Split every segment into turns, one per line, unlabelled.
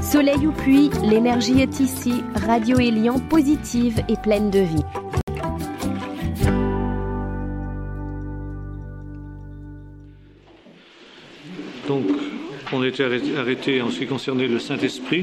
Soleil ou pluie, l'énergie est ici. Radio Élian, positive et pleine de vie.
Donc, on était arrêté en ce qui concernait le Saint-Esprit.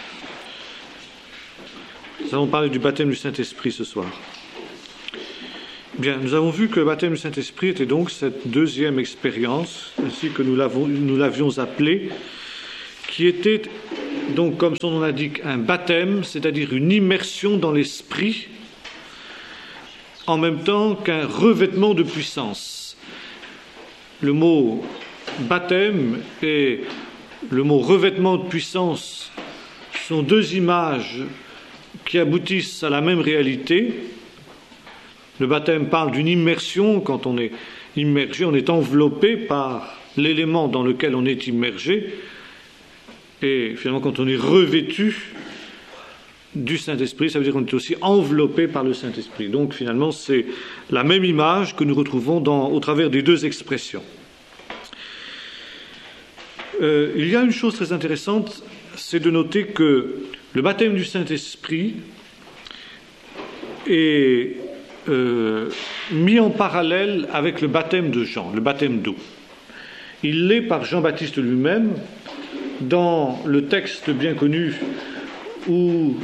Nous allons parler du baptême du Saint-Esprit ce soir. Bien, nous avons vu que le baptême du Saint-Esprit était donc cette deuxième expérience, ainsi que nous l'avions appelée, qui était donc, comme son nom l'indique, un baptême, c'est-à-dire une immersion dans l'Esprit, en même temps qu'un revêtement de puissance. Le mot baptême et le mot revêtement de puissance sont deux images qui aboutissent à la même réalité. Le baptême parle d'une immersion. Quand on est immergé, on est enveloppé par l'élément dans lequel on est immergé. Et finalement, quand on est revêtu du Saint-Esprit, ça veut dire qu'on est aussi enveloppé par le Saint-Esprit. Donc finalement, c'est la même image que nous retrouvons au travers des deux expressions. Il y a une chose très intéressante, c'est de noter que le baptême du Saint-Esprit est mis en parallèle avec le baptême de Jean, le baptême d'eau. Il l'est par Jean-Baptiste lui-même, dans le texte bien connu où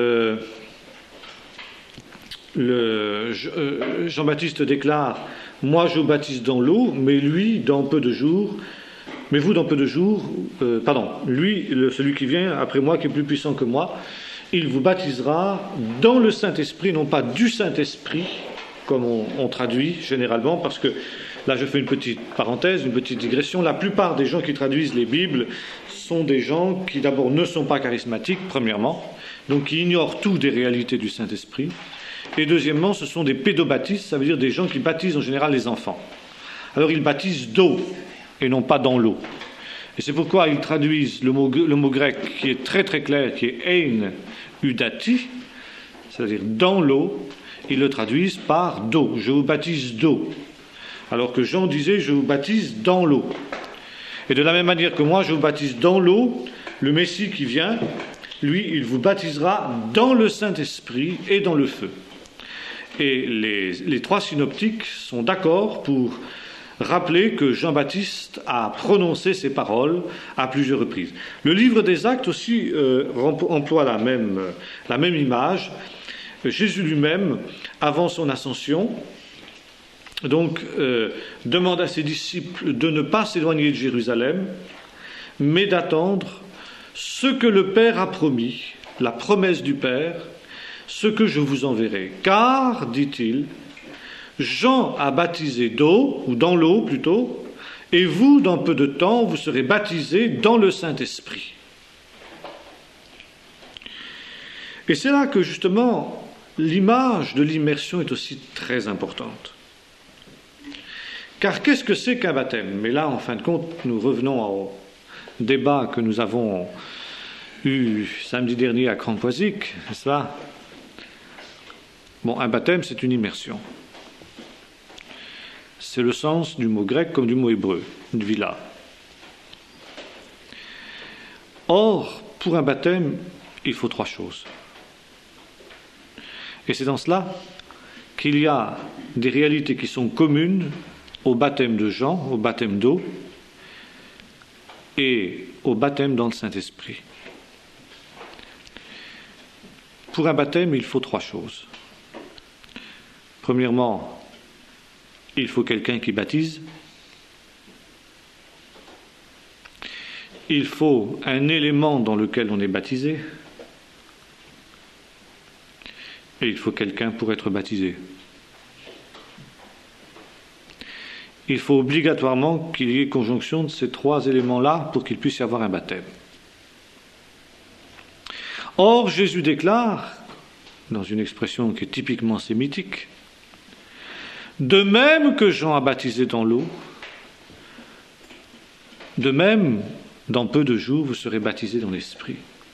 Jean-Baptiste déclare « Moi je vous baptise dans l'eau, mais lui dans peu de jours ». Mais vous, dans peu de jours, celui qui vient après moi, qui est plus puissant que moi, il vous baptisera dans le Saint-Esprit, non pas du Saint-Esprit, comme on traduit généralement, parce que, là je fais une petite parenthèse, une petite digression, la plupart des gens qui traduisent les Bibles sont des gens qui d'abord ne sont pas charismatiques, premièrement, donc qui ignorent tout des réalités du Saint-Esprit, et deuxièmement, ce sont des pédobaptistes, ça veut dire des gens qui baptisent en général les enfants. Alors ils baptisent d'eau, et non pas dans l'eau. Et c'est pourquoi ils traduisent le mot grec qui est très très clair, qui est ein udati, c'est-à-dire dans l'eau, ils le traduisent par d'eau. Je vous baptise d'eau. Alors que Jean disait, je vous baptise dans l'eau. Et de la même manière que moi, je vous baptise dans l'eau, le Messie qui vient, lui, il vous baptisera dans le Saint-Esprit et dans le feu. Et les trois synoptiques sont d'accord pour rappeler que Jean-Baptiste a prononcé ces paroles à plusieurs reprises. Le livre des Actes aussi emploie la même image. Jésus lui-même, avant son ascension, donc demande à ses disciples de ne pas s'éloigner de Jérusalem, mais d'attendre ce que le Père a promis, la promesse du Père, ce que je vous enverrai. Car, dit-il, Jean a baptisé d'eau, ou dans l'eau plutôt, et vous, dans peu de temps, vous serez baptisés dans le Saint-Esprit. Et c'est là que, justement, l'image de l'immersion est aussi très importante. Car qu'est-ce que c'est qu'un baptême ? Mais là, en fin de compte, nous revenons au débat que nous avons eu samedi dernier à Crampoisic, n'est-ce pas ? Bon, un baptême, c'est une immersion. C'est le sens du mot grec comme du mot hébreu, dvila. Or, pour un baptême, il faut trois choses. Et c'est dans cela qu'il y a des réalités qui sont communes au baptême de Jean, au baptême d'eau, et au baptême dans le Saint-Esprit. Pour un baptême, il faut trois choses. Premièrement, il faut quelqu'un qui baptise. Il faut un élément dans lequel on est baptisé. Et il faut quelqu'un pour être baptisé. Il faut obligatoirement qu'il y ait conjonction de ces trois éléments-là pour qu'il puisse y avoir un baptême. Or, Jésus déclare, dans une expression qui est typiquement sémitique, de même que Jean a baptisé dans l'eau, de même, dans peu de jours, vous serez baptisés dans l'Esprit.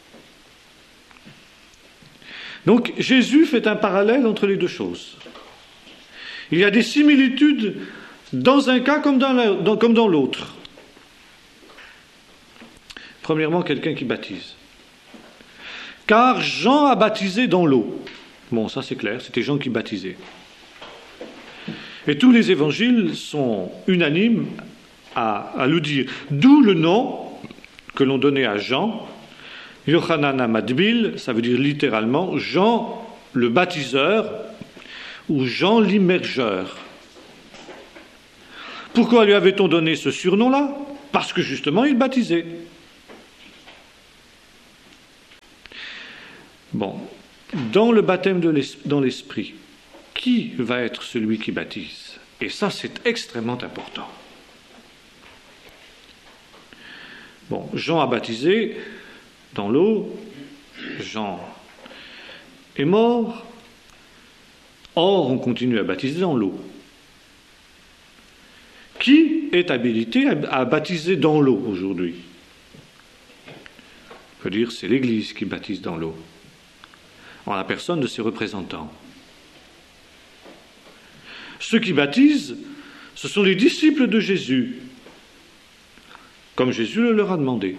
Donc, Jésus fait un parallèle entre les deux choses. Il y a des similitudes dans un cas comme dans l'autre. Premièrement, quelqu'un qui baptise. car Jean a baptisé dans l'eau. Bon, ça c'est clair, c'était Jean qui baptisait. Et tous les évangiles sont unanimes à le dire. D'où le nom que l'on donnait à Jean, Yochanan HaMatbil, ça veut dire littéralement Jean le baptiseur ou Jean l'immergeur. Pourquoi lui avait-on donné ce surnom-là? Parce que justement il baptisait. Bon, dans le baptême dans l'esprit, qui va être celui qui baptise? Et ça, c'est extrêmement important. Bon, Jean a baptisé dans l'eau, Jean est mort, or on continue à baptiser dans l'eau. Qui est habilité à baptiser dans l'eau aujourd'hui? On peut dire que c'est l'Église qui baptise dans l'eau, en la personne de ses représentants. Ceux qui baptisent, ce sont les disciples de Jésus, comme Jésus le leur a demandé.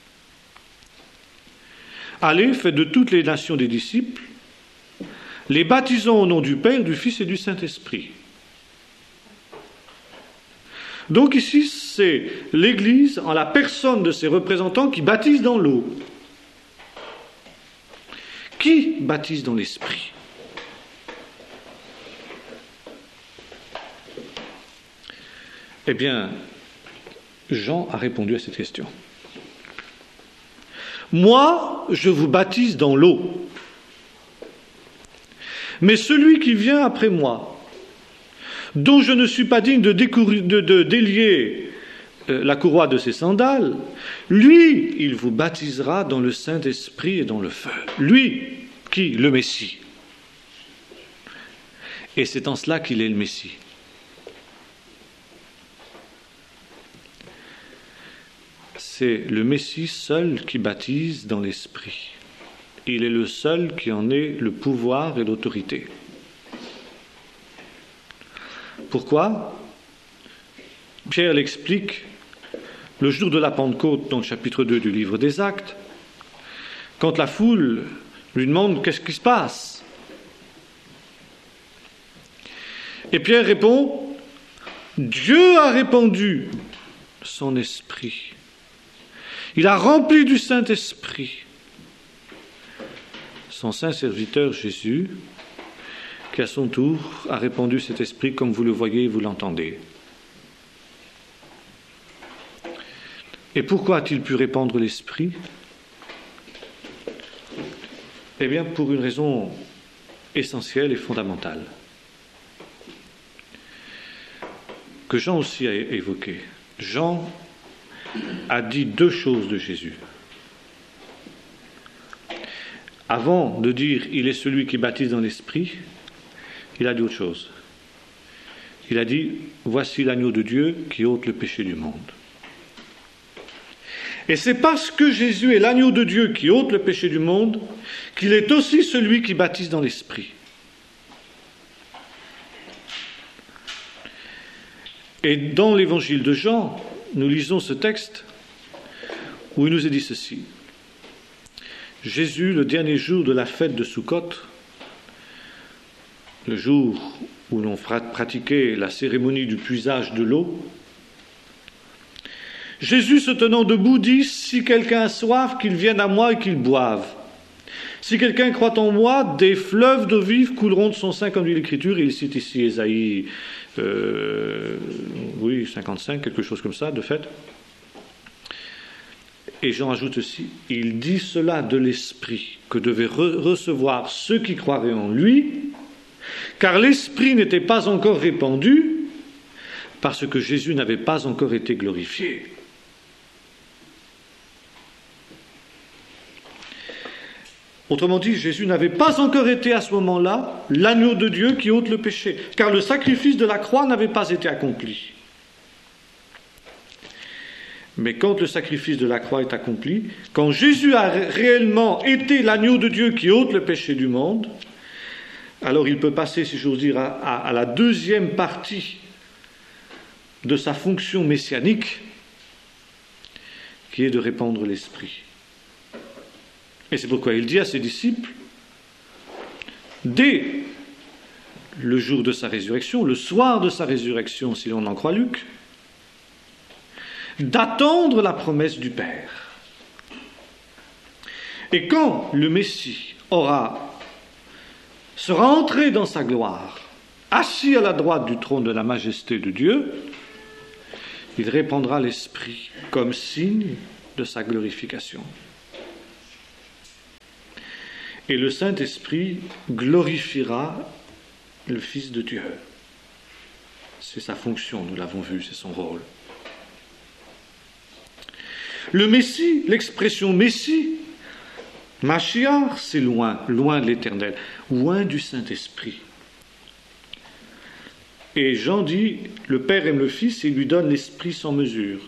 Allez, faites de toutes les nations des disciples, les baptisant au nom du Père, du Fils et du Saint-Esprit. Donc ici, c'est l'Église, en la personne de ses représentants, qui baptise dans l'eau. Qui baptise dans l'Esprit? Eh bien, Jean a répondu à cette question. Moi, je vous baptise dans l'eau. Mais celui qui vient après moi, dont je ne suis pas digne de délier la courroie de ses sandales, lui, il vous baptisera dans le Saint-Esprit et dans le feu. Lui, qui? Le Messie. Et c'est en cela qu'il est le Messie. C'est le Messie seul qui baptise dans l'Esprit. Il est le seul qui en ait le pouvoir et l'autorité. Pourquoi? Pierre l'explique le jour de la Pentecôte, dans le chapitre 2 du livre des Actes, quand la foule lui demande qu'est-ce qui se passe. Et Pierre répond, Dieu a répandu son esprit. Il a rempli du Saint-Esprit son saint serviteur Jésus, qui à son tour a répandu cet esprit comme vous le voyez et vous l'entendez. Et pourquoi a-t-il pu répandre l'esprit? Eh bien, pour une raison essentielle et fondamentale, que Jean aussi a évoquée. Jean a dit deux choses de Jésus. Avant de dire « il est celui qui baptise dans l'esprit », il a dit autre chose. Il a dit « voici l'agneau de Dieu qui ôte le péché du monde ». Et c'est parce que Jésus est l'agneau de Dieu qui ôte le péché du monde qu'il est aussi celui qui baptise dans l'esprit. Et dans l'évangile de Jean, nous lisons ce texte où il nous est dit ceci. Jésus, le dernier jour de la fête de Soukhot, le jour où l'on pratiquait la cérémonie du puisage de l'eau, Jésus se tenant debout dit « Si quelqu'un a soif, qu'il vienne à moi et qu'il boive. Si quelqu'un croit en moi, des fleuves d'eau vive couleront de son sein, comme dit l'Écriture. » Et il cite ici Ésaïe 55, quelque chose comme ça, de fait. Et Jean ajoute aussi, il dit cela de l'Esprit que devaient recevoir ceux qui croiraient en lui, car l'Esprit n'était pas encore répandu, parce que Jésus n'avait pas encore été glorifié. Autrement dit, Jésus n'avait pas encore été à ce moment-là l'agneau de Dieu qui ôte le péché, car le sacrifice de la croix n'avait pas été accompli. Mais quand le sacrifice de la croix est accompli, quand Jésus a réellement été l'agneau de Dieu qui ôte le péché du monde, alors il peut passer, si j'ose dire, à la deuxième partie de sa fonction messianique, qui est de répandre l'Esprit. Et c'est pourquoi il dit à ses disciples, dès le jour de sa résurrection, le soir de sa résurrection, si l'on en croit Luc, d'attendre la promesse du Père. Et quand le Messie sera entré dans sa gloire, assis à la droite du trône de la majesté de Dieu, il répandra l'Esprit comme signe de sa glorification. Et le Saint-Esprit glorifiera le Fils de Dieu. C'est sa fonction, nous l'avons vu, c'est son rôle. Le Messie, l'expression Messie, Mashiach, c'est loin, loin de l'Éternel, loin du Saint-Esprit. Et Jean dit, le Père aime le Fils et lui donne l'Esprit sans mesure.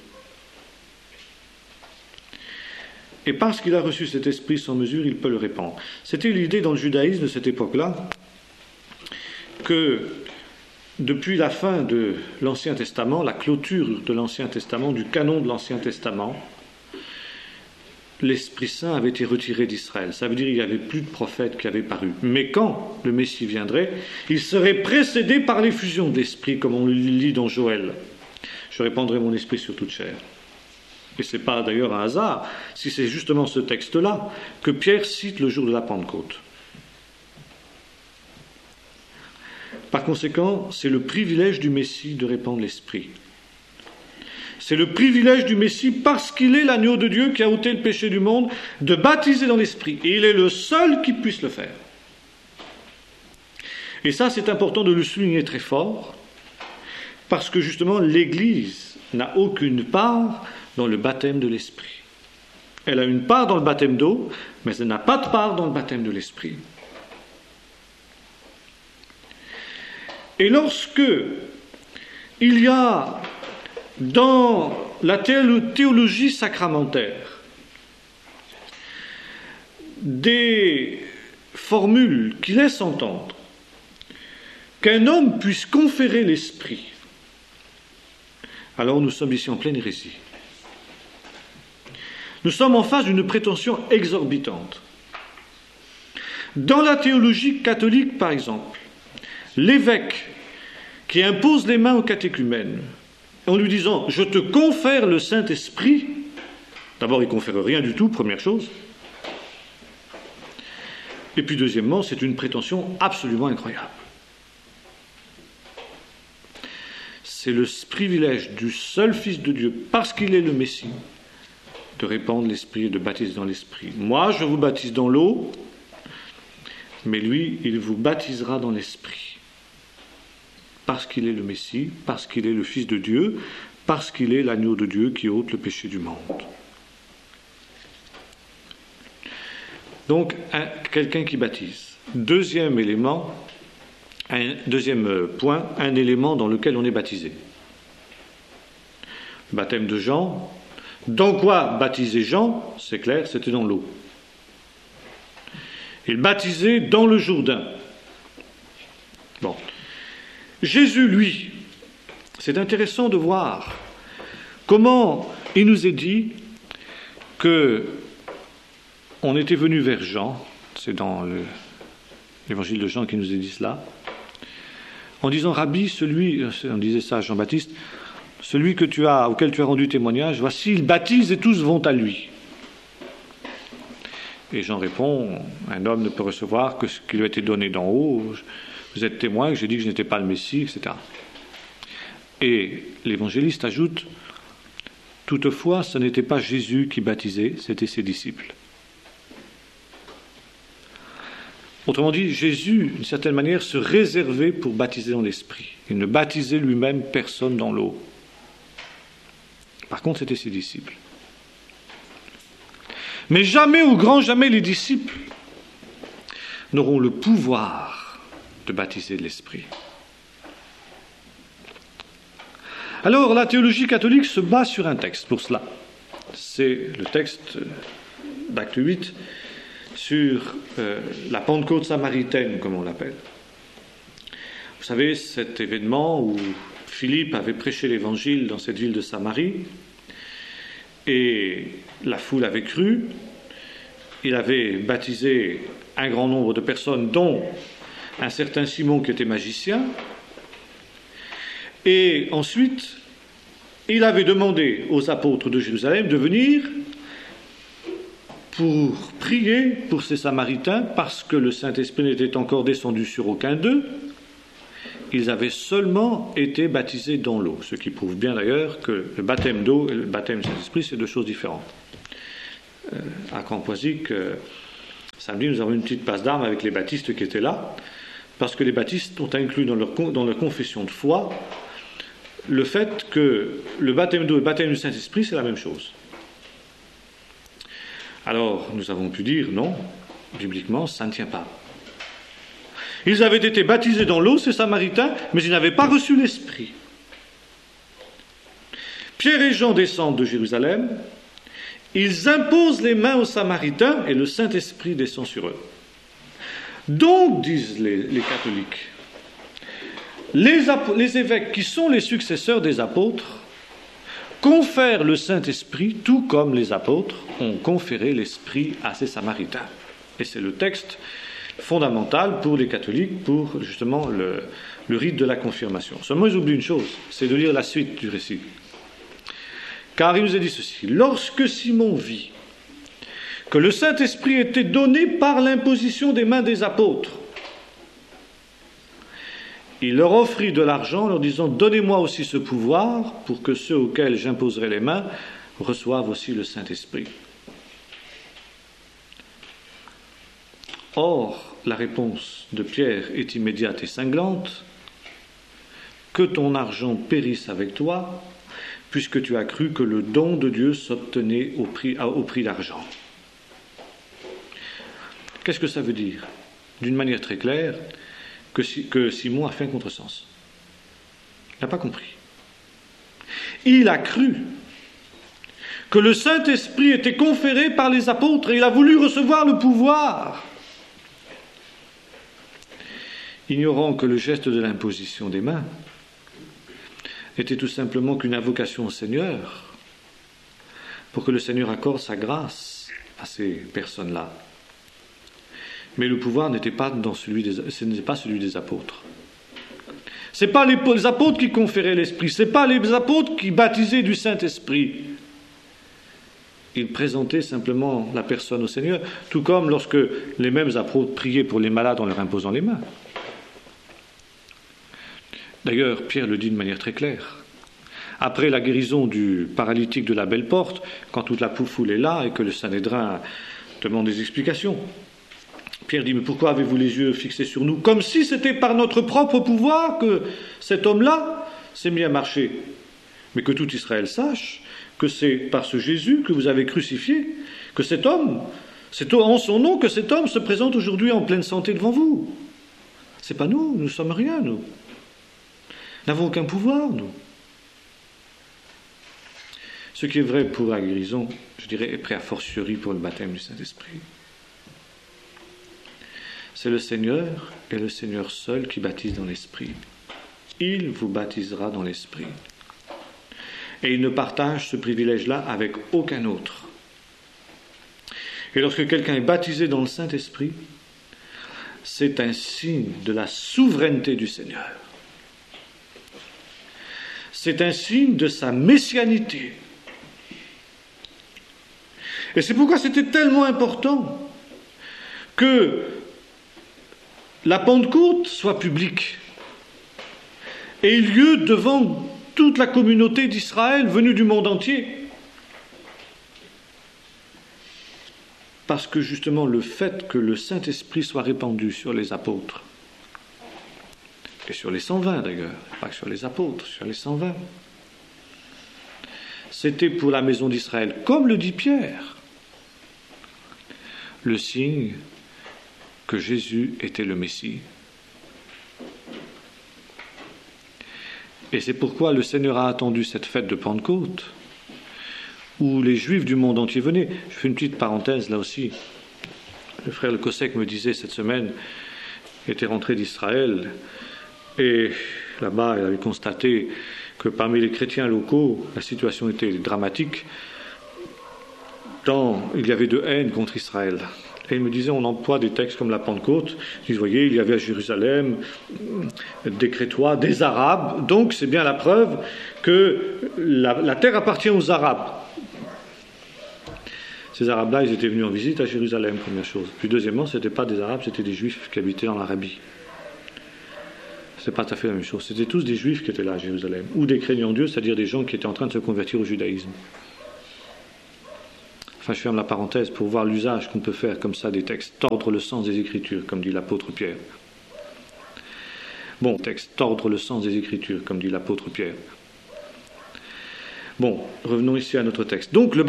Et parce qu'il a reçu cet Esprit sans mesure, il peut le répandre. C'était l'idée dans le judaïsme de cette époque-là, que depuis la fin de l'Ancien Testament, la clôture de l'Ancien Testament, du canon de l'Ancien Testament, l'Esprit Saint avait été retiré d'Israël. Ça veut dire qu'il n'y avait plus de prophètes qui avaient paru. Mais quand le Messie viendrait, il serait précédé par l'effusion de l'Esprit, comme on le lit dans Joël. Je répandrai mon Esprit sur toute chair. Et ce n'est pas d'ailleurs un hasard, si c'est justement ce texte-là que Pierre cite le jour de la Pentecôte. Par conséquent, c'est le privilège du Messie de répandre l'Esprit. C'est le privilège du Messie, parce qu'il est l'agneau de Dieu qui a ôté le péché du monde, de baptiser dans l'Esprit. Et il est le seul qui puisse le faire. Et ça, c'est important de le souligner très fort, parce que justement, l'Église n'a aucune part dans le baptême de l'Esprit. Elle a une part dans le baptême d'eau, mais elle n'a pas de part dans le baptême de l'Esprit. Et lorsque il y a dans la théologie sacramentaire des formules qui laissent entendre qu'un homme puisse conférer l'Esprit, alors nous sommes ici en pleine hérésie. Nous sommes en face d'une prétention exorbitante. Dans la théologie catholique, par exemple, l'évêque qui impose les mains au catéchumène en lui disant « Je te confère le Saint-Esprit », d'abord il ne confère rien du tout, première chose, et puis deuxièmement, c'est une prétention absolument incroyable. C'est le privilège du seul Fils de Dieu, parce qu'il est le Messie, de répandre l'Esprit et de baptiser dans l'Esprit. Moi, je vous baptise dans l'eau, mais lui, il vous baptisera dans l'Esprit. Parce qu'il est le Messie, parce qu'il est le Fils de Dieu, parce qu'il est l'agneau de Dieu qui ôte le péché du monde. Donc, quelqu'un qui baptise. Deuxième point, un élément dans lequel on est baptisé. Le baptême de Jean. Dans quoi baptisait Jean? C'est clair, c'était dans l'eau. Il baptisait dans le Jourdain. Bon. Jésus, lui, c'est intéressant de voir comment il nous est dit que on était venu vers Jean, c'est dans l'évangile de Jean qui nous est dit cela, en disant « Rabbi, on disait ça à Jean-Baptiste, celui auquel tu as rendu témoignage, voici, il baptise et tous vont à lui. » Et Jean répond « Un homme ne peut recevoir que ce qui lui a été donné d'en haut. Vous êtes témoin que j'ai dit que je n'étais pas le Messie, etc. » Et l'évangéliste ajoute « Toutefois, ce n'était pas Jésus qui baptisait, c'était ses disciples. » Autrement dit, Jésus, d'une certaine manière, se réservait pour baptiser dans l'Esprit. Il ne baptisait lui-même personne dans l'eau. Par contre, c'était ses disciples. Mais jamais, au grand jamais, les disciples n'auront le pouvoir de baptiser de l'Esprit. Alors, la théologie catholique se base sur un texte pour cela. C'est le texte d'Acte 8 sur la Pentecôte samaritaine, comme on l'appelle. Vous savez, cet événement où Philippe avait prêché l'évangile dans cette ville de Samarie, et la foule avait cru, il avait baptisé un grand nombre de personnes, dont un certain Simon qui était magicien. Et ensuite, il avait demandé aux apôtres de Jérusalem de venir pour prier pour ces Samaritains, parce que le Saint-Esprit n'était encore descendu sur aucun d'eux. Ils avaient seulement été baptisés dans l'eau, ce qui prouve bien d'ailleurs que le baptême d'eau et le baptême du Saint-Esprit, c'est deux choses différentes. À Campoisic, samedi, nous avons une petite passe d'armes avec les baptistes qui étaient là, parce que les baptistes ont inclus dans leur confession de foi le fait que le baptême d'eau et le baptême du Saint-Esprit, c'est la même chose. Alors, nous avons pu dire non, bibliquement, ça ne tient pas. Ils avaient été baptisés dans l'eau, ces Samaritains, mais ils n'avaient pas reçu l'Esprit. Pierre et Jean descendent de Jérusalem, ils imposent les mains aux Samaritains et le Saint-Esprit descend sur eux. Donc, disent les catholiques, les évêques qui sont les successeurs des apôtres confèrent le Saint-Esprit tout comme les apôtres ont conféré l'Esprit à ces Samaritains. Et c'est le texte fondamental pour les catholiques, pour justement le rite de la confirmation. Seulement, ils oublient une chose, c'est de lire la suite du récit. Car il nous est dit ceci: lorsque Simon vit que le Saint-Esprit était donné par l'imposition des mains des apôtres, il leur offrit de l'argent en leur disant: donnez-moi aussi ce pouvoir pour que ceux auxquels j'imposerai les mains reçoivent aussi le Saint-Esprit. Or, la réponse de Pierre est immédiate et cinglante: que ton argent périsse avec toi, puisque tu as cru que le don de Dieu s'obtenait au prix d'argent. Qu'est-ce que ça veut dire? D'une manière très claire, que Simon a fait un contresens. Il n'a pas compris. Il a cru que le Saint-Esprit était conféré par les apôtres et il a voulu recevoir le pouvoir, ignorant que le geste de l'imposition des mains n'était tout simplement qu'une invocation au Seigneur pour que le Seigneur accorde sa grâce à ces personnes-là. Mais le pouvoir n'était pas ce n'est pas celui des apôtres. Ce n'est pas les apôtres qui conféraient l'Esprit, ce n'est pas les apôtres qui baptisaient du Saint-Esprit. Ils présentaient simplement la personne au Seigneur, tout comme lorsque les mêmes apôtres priaient pour les malades en leur imposant les mains. D'ailleurs, Pierre le dit de manière très claire. Après la guérison du paralytique de la Belle Porte, quand toute la foule est là et que le Sanhédrin demande des explications, Pierre dit: mais pourquoi avez-vous les yeux fixés sur nous? Comme si c'était par notre propre pouvoir que cet homme-là s'est mis à marcher. Mais que tout Israël sache que c'est par ce Jésus que vous avez crucifié, que cet homme, c'est en son nom que cet homme se présente aujourd'hui en pleine santé devant vous. C'est pas nous, nous sommes rien, nous. Nous n'avons aucun pouvoir, nous. Ce qui est vrai pour la guérison, je dirais, est prêt a fortiori pour le baptême du Saint-Esprit. C'est le Seigneur et le Seigneur seul qui baptise dans l'Esprit. Il vous baptisera dans l'Esprit. Et il ne partage ce privilège-là avec aucun autre. Et lorsque quelqu'un est baptisé dans le Saint-Esprit, c'est un signe de la souveraineté du Seigneur. C'est un signe de sa messianité. Et c'est pourquoi c'était tellement important que la Pentecôte soit publique et ait lieu devant toute la communauté d'Israël venue du monde entier. Parce que justement le fait que le Saint-Esprit soit répandu sur les apôtres, et sur les 120 d'ailleurs, pas que sur les apôtres, sur les 120, c'était pour la maison d'Israël, comme le dit Pierre, le signe que Jésus était le Messie. Et c'est pourquoi le Seigneur a attendu cette fête de Pentecôte, où les Juifs du monde entier venaient. Je fais une petite parenthèse là aussi. Le frère Le Cossec me disait cette semaine, il était rentré d'Israël, et là-bas il avait constaté que parmi les chrétiens locaux, la situation était dramatique. il y avait de haine contre Israël. Et il me disait, on emploie des textes comme la Pentecôte. Je dis, vous voyez, il y avait à Jérusalem des Crétois, des Arabes. Donc c'est bien la preuve que la terre appartient aux Arabes. Ces Arabes-là, ils étaient venus en visite à Jérusalem, première chose. Puis deuxièmement, ce n'étaient pas des Arabes, c'était des Juifs qui habitaient dans l'Arabie. C'est pas tout à fait la même chose. C'était tous des Juifs qui étaient là à Jérusalem, ou des craignants Dieu, c'est-à-dire des gens qui étaient en train de se convertir au judaïsme. Enfin, je ferme la parenthèse pour voir l'usage qu'on peut faire comme ça des textes, tordre le sens des Écritures, comme dit l'apôtre Pierre. Bon, texte, tordre le sens des Écritures, comme dit l'apôtre Pierre. Bon, revenons ici à notre texte. Donc, le